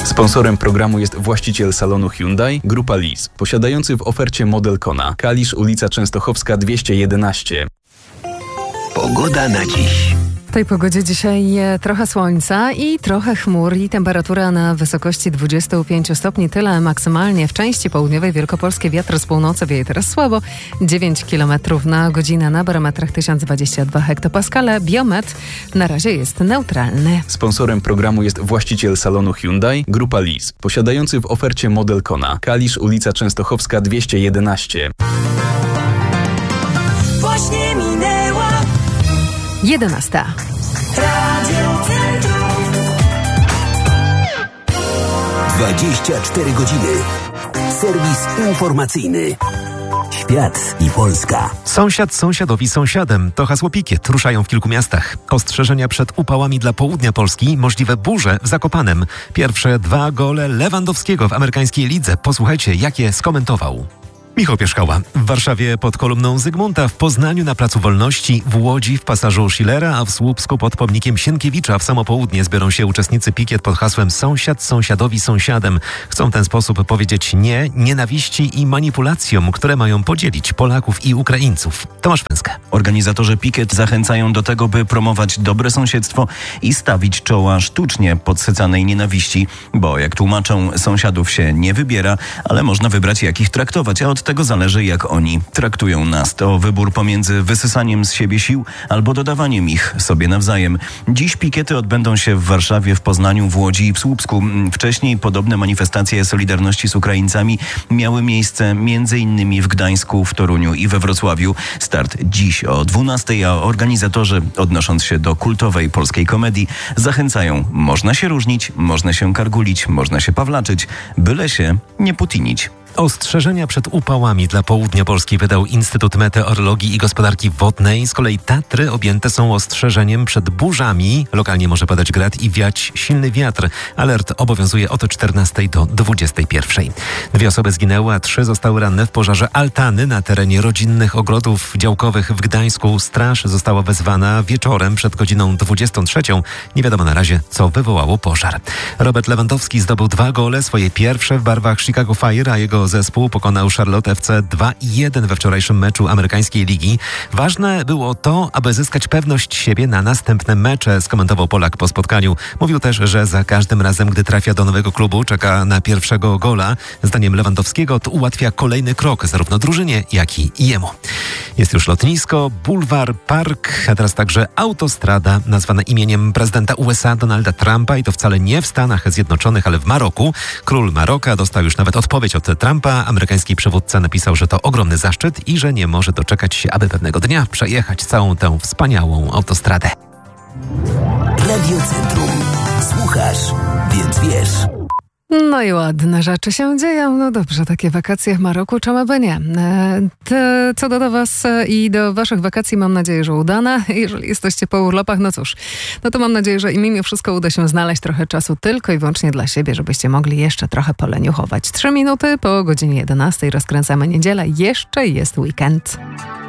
Sponsorem programu jest właściciel salonu Hyundai, Grupa Lis, posiadający w ofercie model Kona. Kalisz, ulica Częstochowska 211. Pogoda na dziś. W tej pogodzie dzisiaj trochę słońca i trochę chmur i temperatura na wysokości 25 stopni. Tyle maksymalnie w części południowej Wielkopolskiej. Wiatr z północy wieje teraz słabo. 9 km na godzinę na barometrach 1022 hektopaskale. Biometr na razie jest neutralny. Sponsorem programu jest właściciel salonu Hyundai, Grupa Lis, posiadający w ofercie model Kona. Kalisz, ulica Częstochowska 211. Właśnie minęła 11. Radio Centrum. 24 godziny. Serwis informacyjny. Świat i Polska. Sąsiad sąsiadowi sąsiadem. To hasło pikiet. Ruszają w kilku miastach. Ostrzeżenia przed upałami dla południa Polski. Możliwe burze w Zakopanem. Pierwsze 2 gole Lewandowskiego w amerykańskiej lidze. Posłuchajcie, jak je skomentował. Michał Pierzchała. W Warszawie pod kolumną Zygmunta, w Poznaniu na Placu Wolności, w Łodzi w pasażu Schillera, a w Słupsku pod pomnikiem Sienkiewicza w samo południe zbiorą się uczestnicy pikiet pod hasłem Sąsiad sąsiadowi sąsiadem. Chcą w ten sposób powiedzieć nie nienawiści i manipulacjom, które mają podzielić Polaków i Ukraińców. Tomasz Węska. Organizatorzy pikiet zachęcają do tego, by promować dobre sąsiedztwo i stawić czoła sztucznie podsycanej nienawiści, bo jak tłumaczą, sąsiadów się nie wybiera, ale można wybrać, jak ich traktować, a od tego zależy, jak oni traktują nas. To wybór pomiędzy wysysaniem z siebie sił albo dodawaniem ich sobie nawzajem. Dziś pikiety odbędą się w Warszawie, w Poznaniu, w Łodzi i w Słupsku. Wcześniej podobne manifestacje solidarności z Ukraińcami miały miejsce m.in. w Gdańsku, w Toruniu i we Wrocławiu. Start dziś o 12:00, a organizatorzy, odnosząc się do kultowej polskiej komedii, zachęcają: można się różnić, można się kargulić, można się pawlaczyć, byle się nie putinić. Ostrzeżenia przed upałami dla południa Polski wydał Instytut Meteorologii i Gospodarki Wodnej. Z kolei Tatry objęte są ostrzeżeniem przed burzami. Lokalnie może padać grad i wiać silny wiatr. Alert obowiązuje od 14 do 21. 2 osoby zginęły, a 3 zostały ranne w pożarze altany na terenie rodzinnych ogrodów działkowych w Gdańsku. Straż została wezwana wieczorem przed godziną 23. Nie wiadomo na razie, co wywołało pożar. Robert Lewandowski zdobył 2 gole, swoje pierwsze w barwach Chicago Fire, a jego zespół pokonał Charlotte FC 2-1 we wczorajszym meczu amerykańskiej ligi. Ważne było to, aby zyskać pewność siebie na następne mecze, skomentował Polak po spotkaniu. Mówił też, że za każdym razem, gdy trafia do nowego klubu, czeka na pierwszego gola. Zdaniem Lewandowskiego to ułatwia kolejny krok zarówno drużynie, jak i jemu. Jest już lotnisko, bulwar, park, a teraz także autostrada nazwana imieniem prezydenta USA Donalda Trumpa i to wcale nie w Stanach Zjednoczonych, ale w Maroku. Król Maroka dostał już nawet odpowiedź od Trumpa. Amerykański przywódca napisał, że to ogromny zaszczyt i że nie może doczekać się, aby pewnego dnia przejechać całą tę wspaniałą autostradę. Radio Centrum. Słuchasz, więc wiesz. No i ładne rzeczy się dzieją. No dobrze, takie wakacje w Maroku, czemu by nie? Co do was i do waszych wakacji mam nadzieję, że udane. Jeżeli jesteście po urlopach, no cóż, no to mam nadzieję, że i mimo wszystko uda się znaleźć trochę czasu tylko i wyłącznie dla siebie, żebyście mogli jeszcze trochę poleniuchować. 3 minuty po godzinie 11 rozkręcamy niedzielę. Jeszcze jest weekend.